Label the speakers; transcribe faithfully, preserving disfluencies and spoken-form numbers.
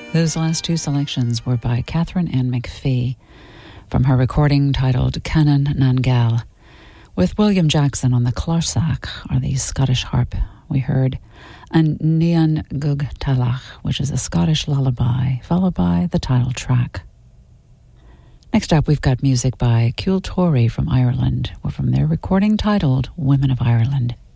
Speaker 1: Those last two selections were by Catherine Ann McPhee from her recording titled Canon Nangal, with William Jackson on the clársac, or the Scottish harp. We heard An Nian Gug Talach, which is a Scottish lullaby, followed by the title track. Next up, we've got music by Ciúil Torry from Ireland, from their recording titled Women of Ireland.